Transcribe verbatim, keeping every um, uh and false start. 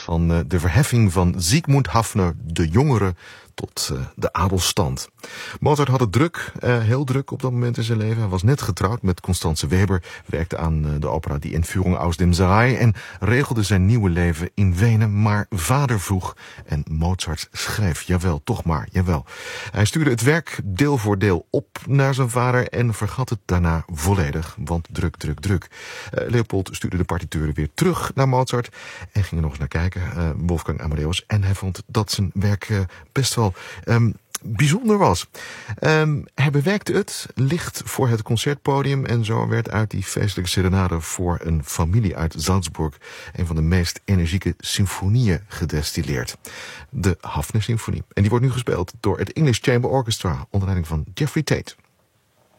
Van uh, de verheffing van Siegmund Haffner de Jongere tot uh, de adelstand. Mozart had het druk, uh, heel druk op dat moment in zijn leven. Hij was net getrouwd met Constanze Weber, werkte aan uh, de opera Die Entführung aus dem Sarai en regelde zijn nieuwe leven in Wenen. Maar vader vroeg en Mozart schreef, jawel, toch maar, jawel. Hij stuurde het werk deel voor deel op naar zijn vader en vergat het daarna volledig, want druk, druk, druk. Uh, Leopold stuurde de partituren weer terug naar Mozart en ging er nog eens naar kijken, uh, Wolfgang Amadeus, en hij vond dat zijn werk uh, best wel Um, bijzonder was. Um, hij bewerkte het licht voor het concertpodium en zo werd uit die feestelijke serenade voor een familie uit Salzburg een van de meest energieke symfonieën gedestilleerd. De Haffner Symfonie. En die wordt nu gespeeld door het English Chamber Orchestra onder leiding van Jeffrey Tate.